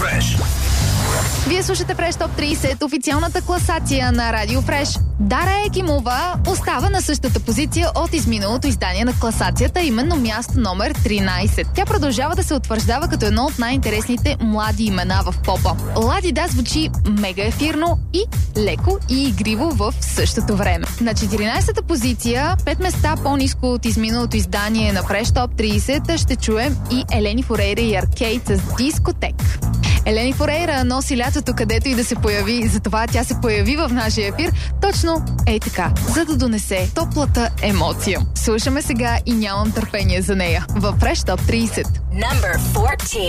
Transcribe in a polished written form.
Fresh. Вие слушате Fresh Top 30, официалната класация на Радио Fresh. Дара Екимова остава на същата позиция от изминалото издание на класацията, именно място номер 13. Тя продължава да се утвърждава като едно от най-интересните млади имена в попа. Лади Да звучи мега ефирно и леко и игриво в същото време. На 14-та позиция, 5 места по-ниско от изминалото издание на Fresh Top 30, ще чуем и Елени Форейра и Аркейд с Дискотек. Елени Форейра носи лятото където и да се появи, затова тя се появи в нашия ефир точно ей така, за да донесе топлата емоция. Слушаме сега и нямам търпение за нея в Fresh Top 30. Number 14.